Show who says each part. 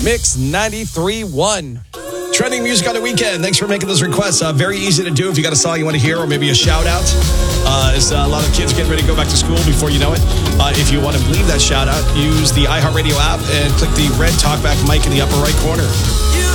Speaker 1: Mix 93.1. Trending music on the weekend. Thanks for making those requests. Very easy to do if you got a song you want to hear or maybe a shout out. As a lot of kids getting ready to go back to school before you know it. If you want to leave that shout out, use the iHeartRadio app and click the red talkback mic in the upper right corner.